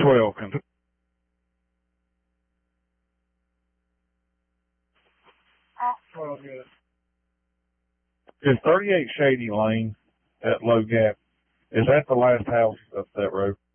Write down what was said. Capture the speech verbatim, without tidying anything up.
twelve. Is thirty-eight Shady Lane at Low Gap, is that the last house up that road?